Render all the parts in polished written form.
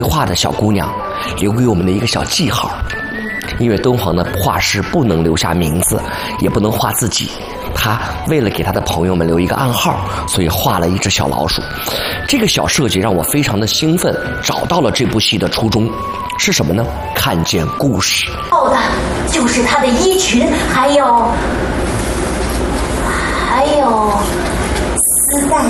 画的小姑娘留给我们的一个小记号。因为敦煌的画师不能留下名字，也不能画自己，他为了给他的朋友们留一个暗号，所以画了一只小老鼠。这个小设计让我非常的兴奋，找到了这部戏的初衷是什么呢？看见故事。 要的就是他的衣裙，还有丝带。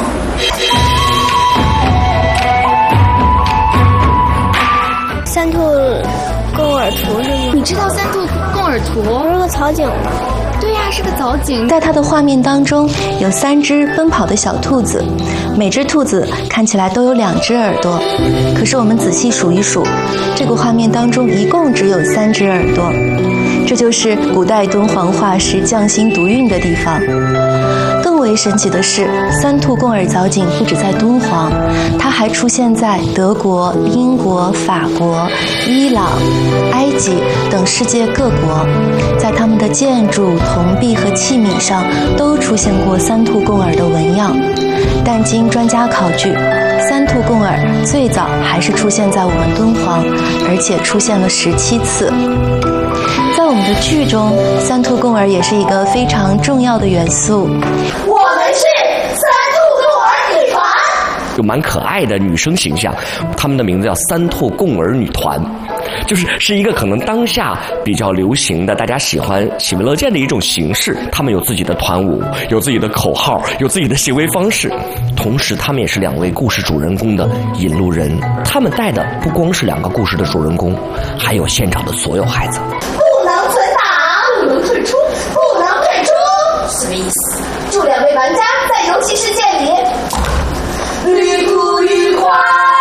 三兔贡尔图是吗？ 你知道三兔贡尔图？ 是个草井吗？ 对呀，是个藻井。 在它的画面当中，有3只奔跑的小兔子，每只兔子看起来都有2只耳朵。可是我们仔细数一数，这个画面当中一共只有3只耳朵。这就是古代敦煌画师匠心独运的地方。更为神奇的是，三兔贡尔藻井不止在敦煌，它还出现在德国、英国、法国、伊朗、埃及等世界各国，在他们的建筑、铜币和器皿上都出现过三兔贡尔的纹样。但经专家考据，三兔贡尔最早还是出现在我们敦煌，而且出现了17次。在我们的剧中，三兔贡尔也是一个非常重要的元素。 我们是三兔贡尔女团， 有蛮可爱的女生形象，她们的名字叫三兔贡尔女团，是一个可能当下比较流行的，大家喜闻乐见的一种形式。她们有自己的团舞，有自己的口号，有自己的行为方式，同时她们也是2位故事主人公的引路人。她们带的不光是2个故事的主人公，还有现场的所有孩子。 不能存档，不能退出，不能退出，什么意思？祝2位玩家在游戏世界里旅途愉快。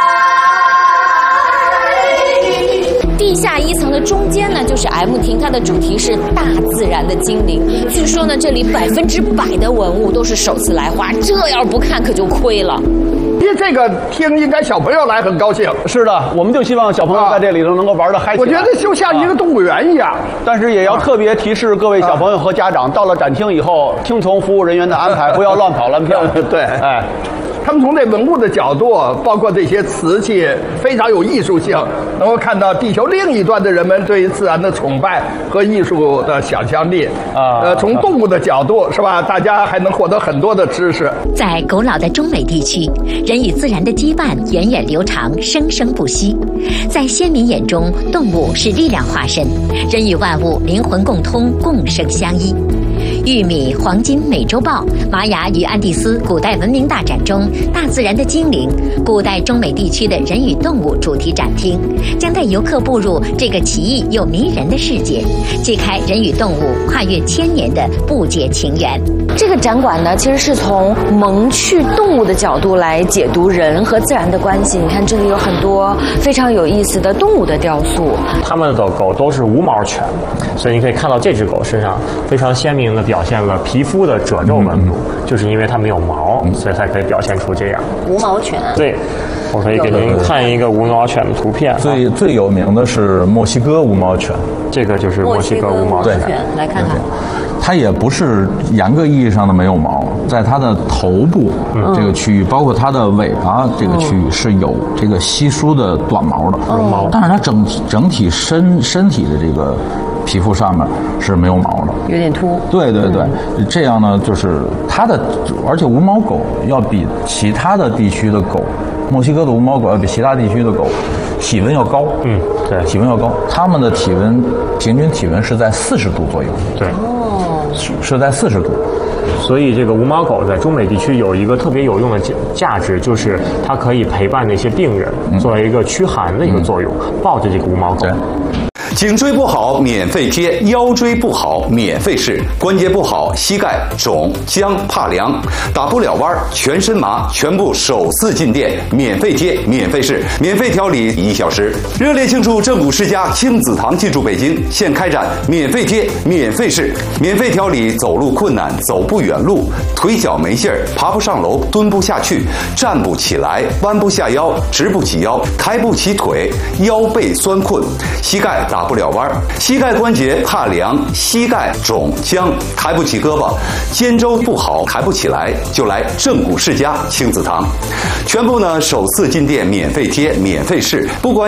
地下1层的中间呢，就是 M 厅，它的主题是大自然的精灵。据说呢，这里100%的文物都是首次来画，这要不看可就亏了。 因为这个厅应该小朋友来很高兴。 是的，我们就希望小朋友在这里头能够玩得嗨起来。 我觉得就像一个动物园一样。 但是也要特别提示各位小朋友和家长，到了展厅以后，听从服务人员的安排，不要乱跑乱跳。 对，哎。他们从这文物的角度，包括这些瓷器，非常有艺术性，能够看到地球另一端的人们对于自然的崇拜和艺术的想象力。从动物的角度，是吧？大家还能获得很多的知识。 在古老的中美地区，人与自然的羁绊源远流长，生生不息。在先民眼中，动物是力量化身，人与万物灵魂共通，共生相依。玉米、黄金、美洲豹、玛雅与安第斯古代文明大展中，大自然的精灵，古代中美地区的人与动物主题展厅，将带游客步入这个奇异又迷人的世界，揭开人与动物跨越1000年的不解情缘。 这个展馆呢，其实是从萌趣动物的角度来解读人和自然的关系。你看这里有很多非常有意思的动物的雕塑， 它们的狗都是无毛犬，所以你可以看到这只狗身上非常鲜明的表现了皮肤的褶皱纹路，就是因为它没有毛，所以才可以表现出这样。 无毛犬。 对，我可以给您看一个无毛犬的图片。 最有名的是墨西哥无毛犬， 这个就是墨西哥无毛犬。 来看看。 它也不是严格意义上的没有毛，在它的头部这个区域，包括它的尾巴这个区域是有这个稀疏的短毛的绒毛，但是它整体身体的这个皮肤上面是没有毛的， 有点秃。 对，这样呢，就是它的，而且无毛狗要比其他的地区的狗，墨西哥的无毛狗要比其他地区的狗体温要高。对，体温要高，它们的平均体温是在40度左右。 对。 是在40度， 所以这个无毛狗在中美地区有一个特别有用的价值，就是它可以陪伴那些病人，作为一个驱寒的一个作用，抱着这个无毛狗。 颈椎不好免费贴，腰椎不好免费试，关节不好膝盖肿僵怕凉打不了弯全身麻，全部首次进店免费贴免费试免费调理1小时。热烈庆祝正骨世家亲子堂进驻北京，现开展免费贴免费试免费调理走路困难走不远路腿脚没劲儿爬不上楼蹲不下去站不起来弯不下腰直不起腰抬不起腿腰背酸困膝盖打不了弯膝盖关节怕凉膝盖肿僵抬不起胳膊肩周不好抬不起来就来正骨世家亲子堂，全部呢首次进店免费贴免费试，不管